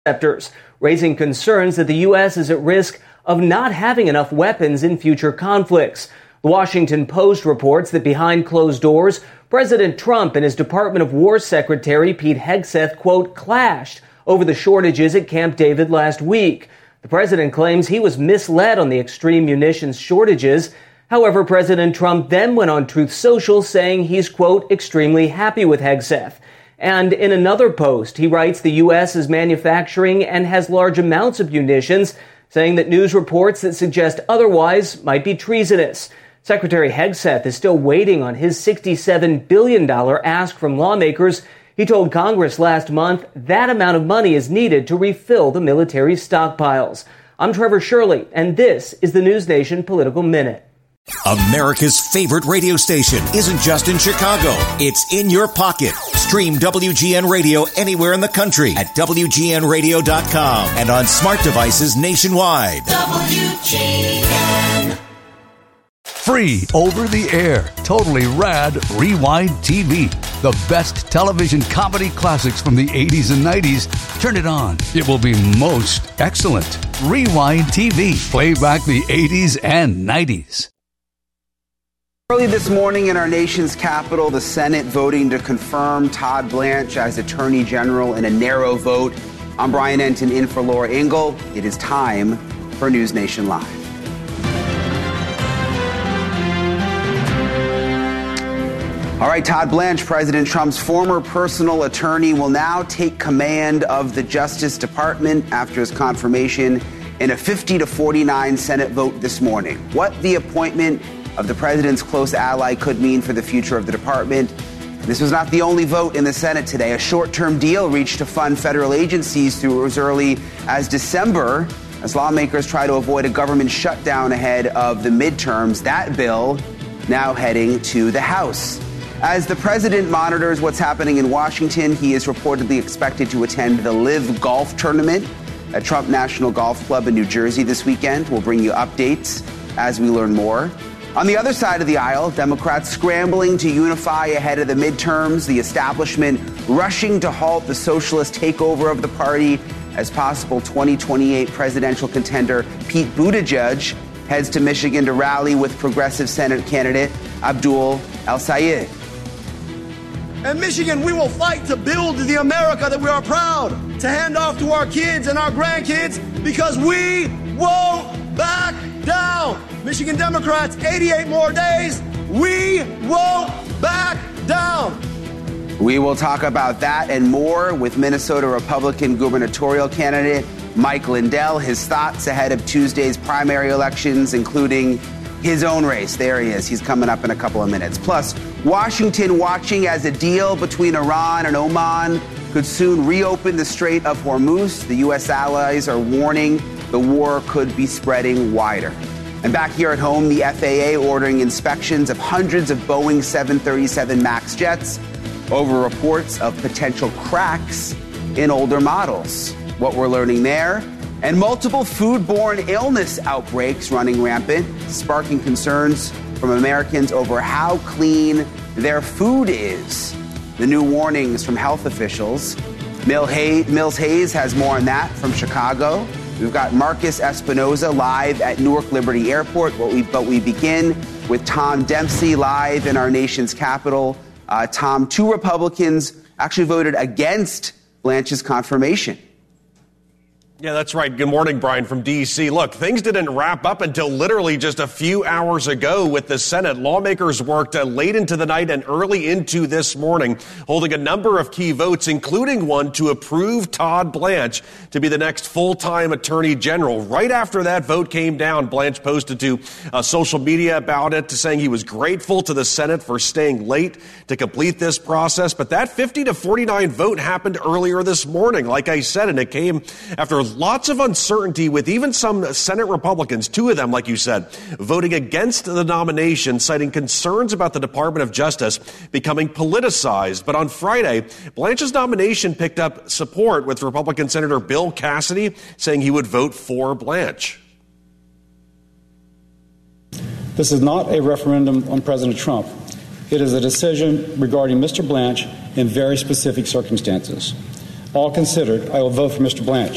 interceptors, raising concerns that the U.S. is at risk of not having enough weapons in future conflicts. The Washington Post reports that behind closed doors, President Trump and his Department of War Secretary Pete Hegseth, quote, clashed over the shortages at Camp David last week. The president claims he was misled on the extreme munitions shortages. However, President Trump then went on Truth Social saying he's, quote, extremely happy with Hegseth. And in another post, he writes the U.S. is manufacturing and has large amounts of munitions, saying that news reports that suggest otherwise might be treasonous. Secretary Hegseth is still waiting on his $67 billion ask from lawmakers. He told Congress last month that amount of money is needed to refill the military's stockpiles. I'm Trevor Shirley, and this is the News Nation Political Minute. America's favorite radio station isn't just in Chicago. It's in your pocket. Stream WGN Radio anywhere in the country at WGNradio.com and on smart devices nationwide. WGN. Free over the air, totally rad Rewind TV. The best television comedy classics from the 80s and 90s. Turn it on. It will be most excellent. Rewind TV. Play back the 80s and 90s. Early this morning in our nation's capital, the Senate voting to confirm Todd Blanche as Attorney General in a narrow vote. I'm Brian Enton in for Laura Ingle. It is time for News Nation Live. All right, Todd Blanche, President Trump's former personal attorney, will now take command of the Justice Department after his confirmation in a 50-49 Senate vote this morning. What the appointment of the president's close ally could mean for the future of the department. This was not the only vote in the Senate today. A short-term deal reached to fund federal agencies through as early as December as lawmakers try to avoid a government shutdown ahead of the midterms. That bill now heading to the House. As the president monitors what's happening in Washington, he is reportedly expected to attend the LIV Golf Tournament at Trump National Golf Club in New Jersey this weekend. We'll bring you updates as we learn more. On the other side of the aisle, Democrats scrambling to unify ahead of the midterms, the establishment rushing to halt the socialist takeover of the party as possible 2028 presidential contender Pete Buttigieg heads to Michigan to rally with progressive Senate candidate Abdul El-Sayed. In Michigan, we will fight to build the America that we are proud to hand off to our kids and our grandkids because we won't back down. Michigan Democrats, 88 more days. We won't back down. We will talk about that and more with Minnesota Republican gubernatorial candidate Mike Lindell. His thoughts ahead of Tuesday's primary elections, including his own race. There he is. He's coming up in a couple of minutes. Plus, Washington watching as a deal between Iran and Oman could soon reopen the Strait of Hormuz. The U.S. allies are warning the war could be spreading wider. And back here at home, the FAA ordering inspections of hundreds of Boeing 737 MAX jets over reports of potential cracks in older models. What we're learning there. And multiple foodborne illness outbreaks running rampant, sparking concerns from Americans over how clean their food is. The new warnings from health officials. Mills Hayes has more on that from Chicago. We've got Marcus Espinoza live at Newark Liberty Airport, but we begin with Tom Dempsey live in our nation's capital. Tom, two Republicans actually voted against Blanche's confirmation. Yeah, that's right. Good morning, Brian, from D.C. Look, things didn't wrap up until literally just a few hours ago with the Senate. Lawmakers worked late into the night and early into this morning, holding a number of key votes, including one to approve Todd Blanche to be the next full-time attorney general. Right after that vote came down, Blanche posted to social media about it, saying he was grateful to the Senate for staying late to complete this process. But that 50-49 vote happened earlier this morning, like I said, and it came after lots of uncertainty with even some Senate Republicans, two of them, like you said, voting against the nomination, citing concerns about the Department of Justice becoming politicized. But on Friday, Blanche's nomination picked up support with Republican Senator Bill Cassidy saying he would vote for Blanche. This is not a referendum on President Trump. It is a decision regarding Mr. Blanche in very specific circumstances. All considered, I will vote for Mr. Blanche.